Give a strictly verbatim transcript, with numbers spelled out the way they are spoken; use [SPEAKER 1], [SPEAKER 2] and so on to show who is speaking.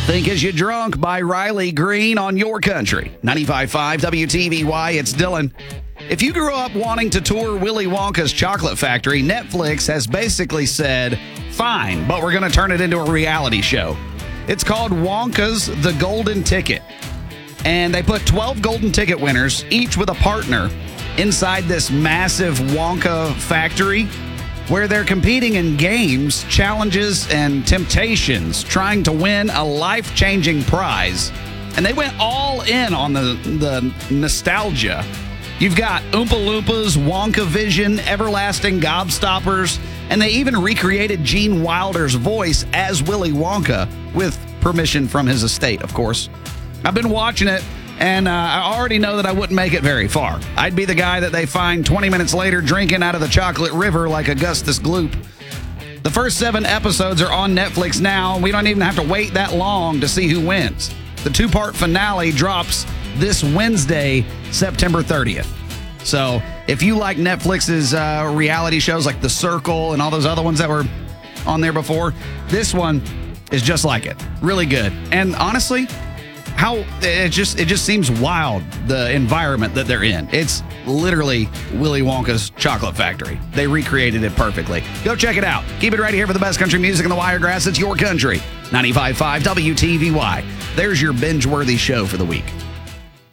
[SPEAKER 1] Think As You Drunk by Riley Green on your country. ninety-five point five W T V Y, it's Dylan. If you grew up wanting to tour Willy Wonka's chocolate factory, Netflix has basically said, fine, but we're going to turn it into a reality show. It's called Wonka's The Golden Ticket. And they put twelve golden ticket winners, each with a partner, inside this massive Wonka factory where they're competing in games, challenges, and temptations, trying to win a life-changing prize. And they went all in on the, the nostalgia. You've got Oompa Loompas, Wonka Vision, Everlasting Gobstoppers, and they even recreated Gene Wilder's voice as Willy Wonka, with permission from his estate, of course. I've been watching it, and uh, I already know that I wouldn't make it very far. I'd be the guy that they find twenty minutes later drinking out of the chocolate river like Augustus Gloop. The first seven episodes are on Netflix now, and we don't even have to wait that long to see who wins. The two-part finale drops this Wednesday, September thirtieth. So if you like Netflix's uh, reality shows like The Circle and all those other ones that were on there before, this one is just like it. Really good. And honestly, how it just it just seems wild, the environment that they're in. It's literally Willy Wonka's chocolate factory. They recreated it perfectly. Go check it out. Keep it right here for the best country music in the Wiregrass. It's your country. ninety-five point five W T V Y. There's your binge-worthy show for the week.